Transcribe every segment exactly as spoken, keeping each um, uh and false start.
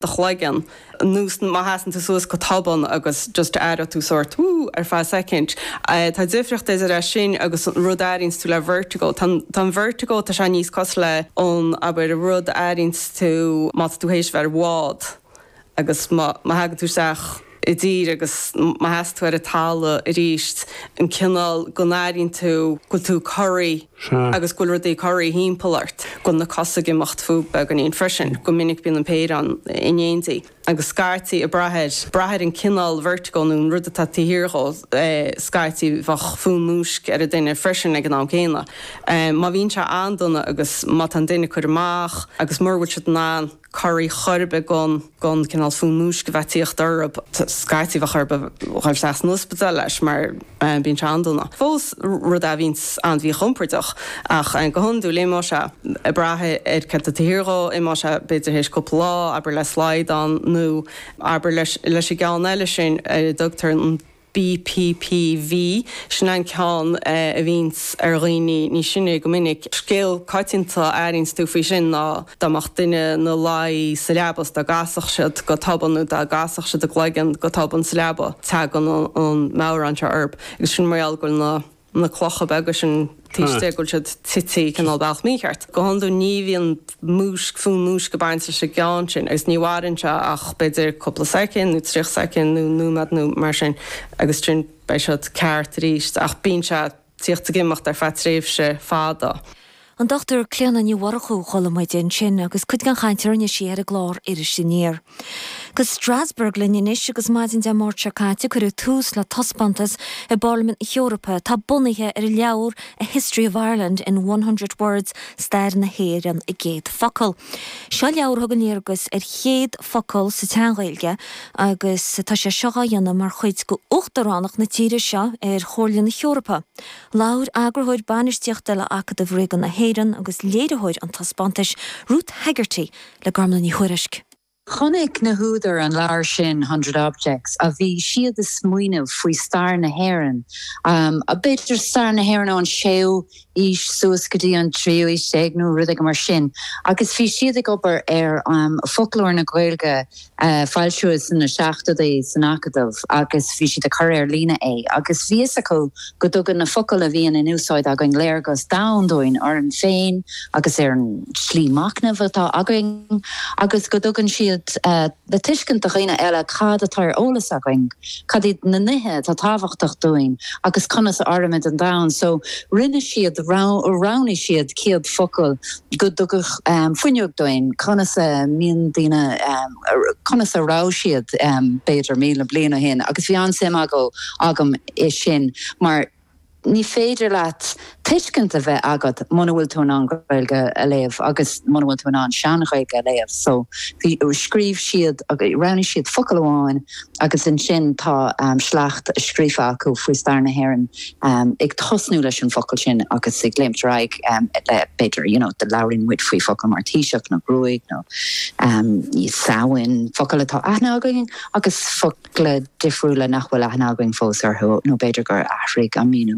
de chhlagan nús má hasan suas go taban agus just air tú sort ú ar fá second. Tá difricht is a sin agus rudárins tú le vertigo. Tá vertigo tá se níos cos le ón aber a rud airins tú má tú hééis ver wad agus má hagan tú seach I dtír agus má heas tú ar a tála i ríist an cinál go náirín tú go tú choirí agus go rud é choirí hímpelart go na cosa gimacht fú be gan íon freisin go minic bíon an péir an inéontaí. Agus scartaí a brahead brahead an cinál vertigo nún rud atá tíhirá scartaí bfach fún músc ar a duine freisin ag an ná céna. Má bhíonn se andonna agus má an duine chuir amach agus mórhúid se ná choirí chorbe gon gon cinál fún músc go bheittíocht orb scartaí bh chorbe chuir seas nuspedal leis mar bíonn se andonna. Fós rud a bhíns an bhí chompertach ach an go honú le má se a brathe ar ce a tíhirá i má se beidir hééis cúpla lá aber le sláid an nó aber leis leis i gáin eile sin dogtar an B P P V sin an ceán a bhís ar rií ní sinna go minic scéal caiitinta airins tú fao sin ná dáach duine na lá sa lebas de gasach siad go tabanú a gasach siad a gleigen go taban sa leba te an an máránse orb. Igus sin marall goil na na clocha begus sin tíiste goil siad tití canál bach míart. Go honú níhíon mús fún mús go bainsa se gáin sin agus níhhainse ach beidir coppla secin nó trí secin nó númad nó mar sin agus trin bei siad ceart ríist ach bíon se tíochtta gimacht ar fetréomh se fáda. An doctor cléanna ní warchu chola mai den sin agus chud gan chaintearne si ar a glár idir sinnéir. Gus Strasbourg linnis agus maidin de mórte caite chuir tús le tospantas i Parliament Europa tá bunithe ar leabhar a History of Ireland in one hundred words stair na héireann i géad focail. Seo leabhar thugan léargus ar chéad focail sa teangailge agus tá sé seo dhéanam mar chuid go uachtarránach na tíre seo ar chóirlinn na Europa. Láir agrthúir banisteocht le acad a bhrégan na héireann agus léirethúir an tospantais Ruth Haggerty le garmlan í thuirisc. Chonig na húdar an leir sin one hundred objects a bhí siad is smuoineh faoi stair na hÉireann. Um, a beidir stair na hÉireann an séú ís suas go dtí an tríú isteag nó rudig mar sin. Agus bhí siad ag obair ar um, folklór na Gaeilge uh, fáilsiúas na seachtaí san acadamh agus bhí siad a chur ar lína é. Agus bhí acu go dtugan na focail a bhíon in úsáid a going léir agus damdóin ar an féin agus ar an slí macnamh atá againg agus go dtugan siad Uh, de tiiscint a chuoine eile cad atáir ólas a going, cad iad na nithe tá táhachtach doing agus conas a aramid an down. So rinne siad ráni siad ciad focail go dugach um, fuineog doing, conas a mion dína um, conas a rá siad um, beidir míle bliana hin, agus bhí an sim ago agam is sin, mar ní féidir leat tiiscint a bheith agat muna bhfuil tú an Gaeilge a léamh agus muna bhfuil tú an seanchaige a léamh. So bhí scríomh siad agus ranna siad focail amháin agus in sin tá um, sleacht a scrífa acu faoi stair na hÉireann um, ag tosnú leis an focail sin agus ag léimtreig um, le beidir you know, de labhraíonn muid faoi focail mar tíiseach nó grúig nó um, í samhain focail atá aithneagaing agus focail difriúla nach bhfuil aithneagaing fós ar nó beidir gur aithraigh an míú.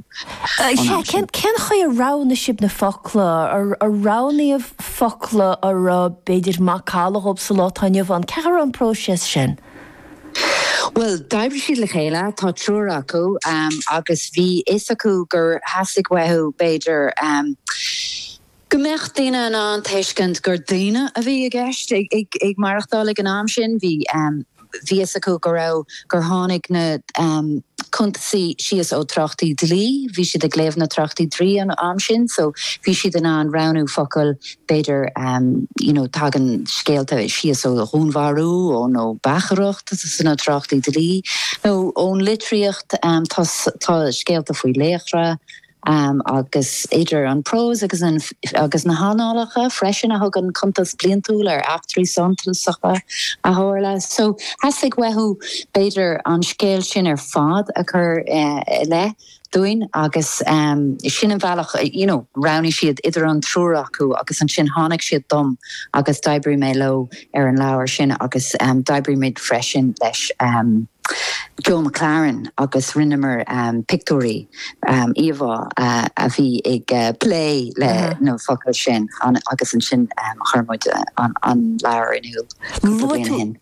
Ken chu a rána sib na focla ar a ránaí a focla ar a beidir macála op sa látaineh an cear an próses sin. Well, daibri siad le chéile tá trúr acu um, agus bhí is acu gur hasig wehu beidir um, Gemecht daine an an teiscint gur daine a bhí a gceist ag, ag, ag marachtála an am sin bhí um, bhí is acu gur rá gur tháinig na um, Kuntaí sias ó trachtaí dlí, bhí siad a gléamh na trachtaí trí an am sin, so bhí siad an an ranú focail beidir um, you know, tagan scéalta sias ó húnmharú ó nó bacharocht san na trachtaí dlí, nó ón litríocht um, tá scéalta faoi léachra, Um, agus éidir an prós agus, an, agus na hánálacha freisin a thug an contas bliantúil ar achtarí santalsacha a háirla. So hasig wehu beidir an scéal sin ar fad a chur uh, le doin agus um, sin an bhealach, you know, ráni siad idir an trúr acu agus an sin hánig siad dom agus daibrí mé lo ar an leabhar sin agus um, daibrí mid freisin leis um, Joe McLaren agus rinnemer um, pictorí um, Eva uh, a bhí ag uh, play le uh-huh. no focail sin an, agus an sin um, harmuid uh, an, an leir inúil.